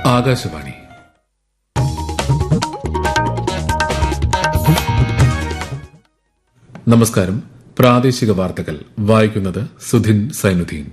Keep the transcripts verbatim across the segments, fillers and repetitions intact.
ആകാശവാണി. നമസ്കാരം. പ്രാദേശിക വാർത്തകൾ വായിക്കുന്നത് സുധിൻ സൈനുദ്ദീൻ.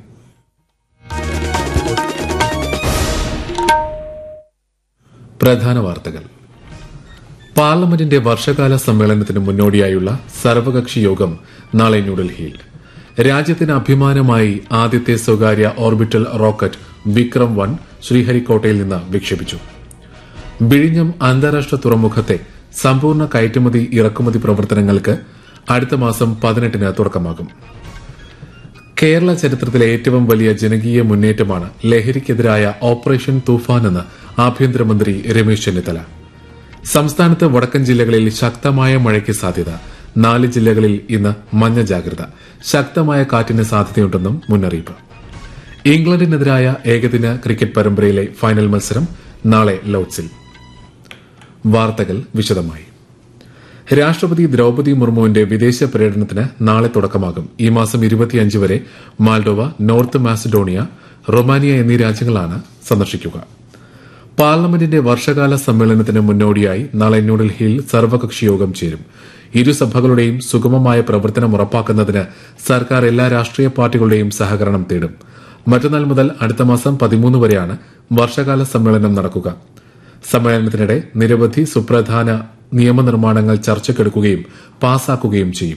പ്രധാന വാർത്തകൾ. പാർലമെന്റിന്റെ വർഷകാല സമ്മേളനത്തിന് മുന്നോടിയായുള്ള സർവകക്ഷി യോഗം നാളെ ന്യൂഡൽഹിയിൽ. രാജ്യത്തിന് അഭിമാനമായി ആദ്യത്തെ സ്വകാര്യ ഓർബിറ്റൽ റോക്കറ്റ് വിക്രം വൺ ശ്രീഹരിക്കോട്ടയിൽ നിന്ന് വിക്ഷേപിച്ചു. വിഴിഞ്ഞം അന്താരാഷ്ട്ര തുറമുഖത്തെ സമ്പൂർണ്ണ കയറ്റുമതി ഇറക്കുമതി പ്രവർത്തനങ്ങൾക്ക് അടുത്ത മാസം പതിനെട്ടിന് തുടക്കമാകും. കേരള ചരിത്രത്തിലെ ഏറ്റവും വലിയ ജനകീയ മുന്നേറ്റമാണ് ലഹരിക്കെതിരായ ഓപ്പറേഷൻ തൂഫാൻ എന്ന് ആഭ്യന്തരമന്ത്രി രമേശ് ചെന്നിത്തല. സംസ്ഥാനത്ത് വടക്കൻ ജില്ലകളിൽ ശക്തമായ മഴയ്ക്ക് സാധ്യത. നാല് ജില്ലകളിൽ ഇന്ന് മഞ്ഞ ജാഗ്രത. ശക്തമായ കാറ്റിന് സാധ്യതയുണ്ടെന്നും മുന്നറിയിപ്പ്. ഇംഗ്ലണ്ടിനെതിരായ ഏകദിന ക്രിക്കറ്റ് പരമ്പരയിലെ ഫൈനൽ മത്സരം നാളെ ലോർഡ്സിൽ. വാർത്തകൾ വിശദമായി. രാഷ്ട്രപതി ദ്രൌപദി മുർമുവിന്റെ വിദേശ പര്യടനത്തിന് നാളെ തുടക്കമാകും. ഈ മാസം ഇരുപത്തിയഞ്ച് വരെ മാൾഡോവ, നോർത്ത് മാസിഡോണിയ, റൊമാനിയ എന്നീ രാജ്യങ്ങളാണ് സന്ദർശിക്കുക. പാർലമെന്റിന്റെ വർഷകാല സമ്മേളനത്തിന് മുന്നോടിയായി നാളെ ന്യൂഡൽഹിയിൽ സർവകക്ഷി യോഗം ചേരും. ഇരുസഭകളുടെയും സുഗമമായ പ്രവർത്തനം ഉറപ്പാക്കുന്നതിന് സർക്കാർ എല്ലാ രാഷ്ട്രീയ പാർട്ടികളുടെയും സഹകരണം തേടും. മറ്റന്നാൾ മുതൽ അടുത്ത മാസം പതിമൂന്ന് വരെയാണ് വർഷകാല സമ്മേളനം നടക്കുക. സമ്മേളനത്തിനിടെ നിരവധി സുപ്രധാന നിയമനിർമ്മാണങ്ങൾ ചർച്ചയ്ക്കെടുക്കുകയും പാസാക്കുകയും ചെയ്യും.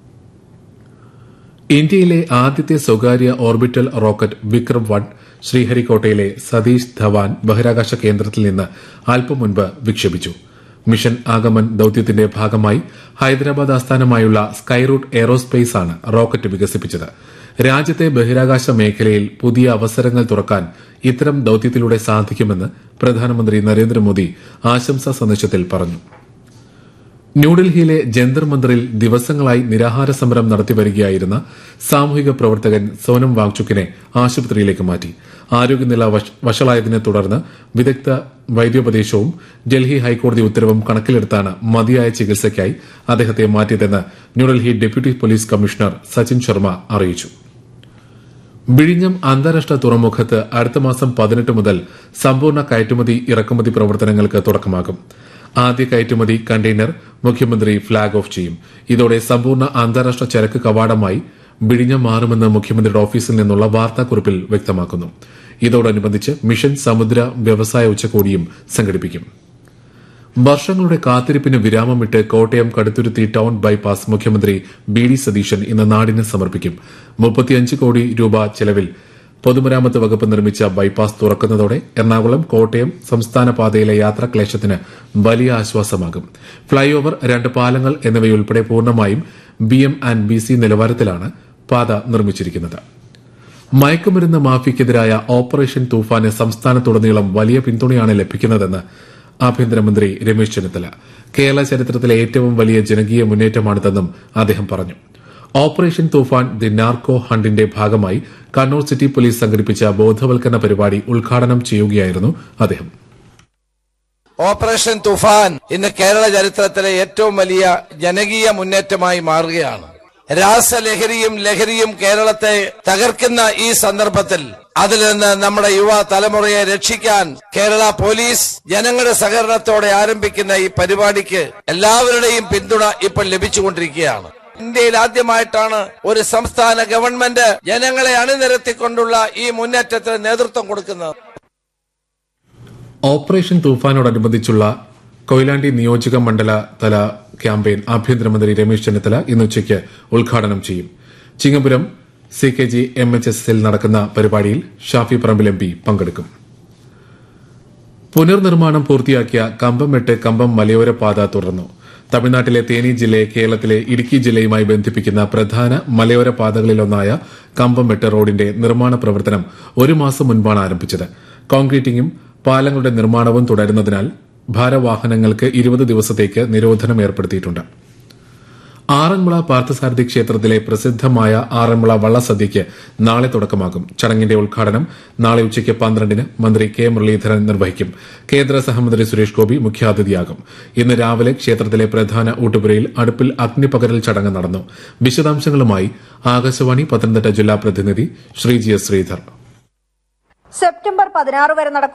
ഇന്ത്യയിലെ ആദ്യത്തെ സ്വകാര്യ orbital rocket Vikram one ശ്രീഹരിക്കോട്ടയിലെ Satheesh Dhawan ബഹിരാകാശ കേന്ദ്രത്തിൽ നിന്ന് അല്പം മുൻപ് വിക്ഷേപിച്ചു. മിഷൻ ആഗമൻ ദൌത്യത്തിന്റെ ഭാഗമായി ഹൈദരാബാദ് ആസ്ഥാനമായുള്ള സ്കൈറൂട്ട് എയ്റോസ്പേസ് ആണ് റോക്കറ്റ് വികസിപ്പിച്ചത്. രാജ്യത്തെ ബഹിരാകാശ മേഖലയിൽ പുതിയ അവസരങ്ങൾ തുറക്കാൻ ഇത്തരം ദൌത്യത്തിലൂടെ സാധിക്കുമെന്ന് പ്രധാനമന്ത്രി നരേന്ദ്രമോദി ആശംസാ സന്ദേശത്തിൽ പറഞ്ഞു. ന്യൂഡൽഹിയിലെ ജന്തർ മന്ദിറിൽ ദിവസങ്ങളായി നിരാഹാര സമരം നടത്തിവരികയായിരുന്ന സാമൂഹിക പ്രവർത്തകൻ സോനം വാങ്ചുക്കിനെ ആശുപത്രിയിലേക്ക് മാറ്റി. ആരോഗ്യനില വഷളായതിനെ തുടർന്ന് വിദഗ്ധ വൈദ്യോപദേശവും ഡൽഹി ഹൈക്കോടതി ഉത്തരവും കണക്കിലെടുത്താണ് മതിയായ ചികിത്സയ്ക്കായി അദ്ദേഹത്തെ മാറ്റിയതെന്ന് New Delhi deputy police commissioner Sachin Sharma അറിയിച്ചു. വിഴിഞ്ഞം അന്താരാഷ്ട്ര തുറമുഖത്ത് അടുത്ത മാസം പതിനെട്ട് മുതൽ സമ്പൂർണ്ണ കയറ്റുമതി ഇറക്കുമതി പ്രവർത്തനങ്ങൾക്ക് തുടക്കമാകും. ആദ്യ കയറ്റുമതി കണ്ടെയ്നർ മുഖ്യമന്ത്രി ഫ്ളാഗ് ഓഫ് ചെയ്യും. ഇതോടെ സമ്പൂർണ്ണ അന്താരാഷ്ട്ര ചരക്ക് കവാടമായി വിഴിഞ്ഞം മാറുമെന്ന് മുഖ്യമന്ത്രിയുടെ ഓഫീസിൽ നിന്നുള്ള വാർത്താക്കുറിപ്പിൽ വ്യക്തമാക്കുന്നു. ഇതോടനുബന്ധിച്ച് മിഷൻ സമുദ്ര വ്യവസായ ഉച്ചകോടിയും സംഘടിപ്പിക്കും. വർഷങ്ങളുടെ കാത്തിരിപ്പിന് വിരാമമിട്ട് കോട്ടയം കടുത്തുരുത്തി ടൌൺ ബൈപ്പാസ് മുഖ്യമന്ത്രി ബി ഡി സതീശൻ ഇന്ന് നാടിന് സമർപ്പിക്കും. മുപ്പത്തിയഞ്ച് കോടി രൂപ ചെലവിൽ പൊതുമരാമത്ത് വകുപ്പ് നിർമ്മിച്ച ബൈപ്പാസ് തുറക്കുന്നതോടെ എറണാകുളം കോട്ടയം സംസ്ഥാന പാതയിലെ യാത്രാക്ലേശത്തിന് വലിയ ആശ്വാസമാകും. ഫ്ളൈ ഓവർ, രണ്ട് പാലങ്ങൾ എന്നിവയുൾപ്പെടെ പൂർണ്ണമായും B M and B C നിലവാരത്തിലാണ് പാത നിർമ്മിച്ചിരിക്കുന്നത്. മയക്കുമരുന്ന് മാഫിയക്കെതിരായ ഓപ്പറേഷൻ തൂഫാന് സംസ്ഥാനത്തുടനീളം വലിയ പിന്തുണയാണ് ലഭിക്കുന്നതെന്ന് ആഭ്യന്തരമന്ത്രി രമേശ് ചെന്നിത്തല. കേരള ചരിത്രത്തിലെ ഏറ്റവും വലിയ ജനകീയ മുന്നേറ്റമാണിതെന്നും അദ്ദേഹം പറഞ്ഞു. ഓപ്പറേഷൻ തൂഫാൻ ദി നാർക്കോ ഹണ്ടിന്റെ ഭാഗമായി കണ്ണൂർ സിറ്റി പോലീസ് സംഘടിപ്പിച്ച ബോധവൽക്കരണ പരിപാടി ഉദ്ഘാടനം ചെയ്യുകയായിരുന്നു അദ്ദേഹം. ഓപ്പറേഷൻ തൂഫാൻ ഇന്ന് കേരള ചരിത്രത്തിലെ ഏറ്റവും വലിയ ജനകീയ മുന്നേറ്റമായി മാറുകയാണ്. രാസലഹരിയും ലഹരിയും കേരളത്തെ തകർക്കുന്ന ഈ സന്ദർഭത്തിൽ അതിൽ നിന്ന് നമ്മുടെ യുവ തലമുറയെ രക്ഷിക്കാൻ കേരള പോലീസ് ജനങ്ങളുടെ സഹകരണത്തോടെ ആരംഭിക്കുന്ന ഈ പരിപാടിക്ക് എല്ലാവരുടെയും പിന്തുണ ഇപ്പോൾ ലഭിച്ചുകൊണ്ടിരിക്കുകയാണ്. ഇന്ത്യയിൽ ആദ്യമായിട്ടാണ് ഒരു സംസ്ഥാന ഗവൺമെന്റ് ജനങ്ങളെ അണിനിരത്തിക്കൊണ്ടുള്ള ഈ മുന്നേറ്റത്തിന് നേതൃത്വം കൊടുക്കുന്നത്. ഓപ്പറേഷൻ തൂഫാനോടനുബന്ധിച്ചുള്ള കൊയിലാണ്ടി നിയോജക മണ്ഡല തല ക്യാമ്പയിൻ ആഭ്യന്തരമന്ത്രി രമേശ് ചെന്നിത്തല ഇന്ന് ഉച്ചയ്ക്ക് ഉദ്ഘാടനം ചെയ്യും. Chingapuram C K G M H S എസിൽ നടക്കുന്ന പരിപാടിയിൽ ഷാഫി പറമ്പിൽ എം പി പങ്കെടുക്കും. പുനർനിർമ്മാണം പൂർത്തിയാക്കിയ കമ്പംമെട്ട് കമ്പം മലയോര പാത തുടർന്നു. തമിഴ്നാട്ടിലെ തേനി ജില്ലയെ കേരളത്തിലെ ഇടുക്കി ജില്ലയുമായി ബന്ധിപ്പിക്കുന്ന പ്രധാന മലയോര പാതകളിലൊന്നായ കമ്പംമെട്ട് റോഡിന്റെ നിർമ്മാണ പ്രവർത്തനം ഒരു മാസം മുൻപാണ് ആരംഭിച്ചത്. കോൺക്രീറ്റിംഗും പാലങ്ങളുടെ നിർമ്മാണവും തുടരുന്നതിനാൽ ഭാരവാഹനങ്ങൾക്ക് ഇരുപത് ദിവസത്തേക്ക് നിരോധനം ഏർപ്പെടുത്തിയിട്ടുണ്ട്. ആറന്മുള പാർത്ഥസാരഥി ക്ഷേത്രത്തിലെ പ്രസിദ്ധമായ ആറന്മുള വള്ളസദ്യയ്ക്ക് നാളെ തുടക്കമാകും. ചടങ്ങിന്റെ ഉദ്ഘാടനം നാളെ ഉച്ചയ്ക്ക് പന്ത്രണ്ടിന് മന്ത്രി കെ മുരളീധരൻ നിർവഹിക്കും. കേന്ദ്ര സഹമന്ത്രി സുരേഷ് ഗോപി മുഖ്യാതിഥിയാകും. ഇന്ന് രാവിലെ ക്ഷേത്രത്തിലെ പ്രധാന ഊട്ടുപുരയിൽ അടുപ്പിൽ അഗ്നിപകരൽ ചടങ്ങ് നടന്നു. വിശദാംശങ്ങളുമായി ആകാശവാണി പത്തനംതിട്ട ജില്ലാ പ്രതിനിധി ശ്രീജി എസ് ശ്രീധർ. സെപ്റ്റംബർ പതിനാറ് വരെ നടക്കും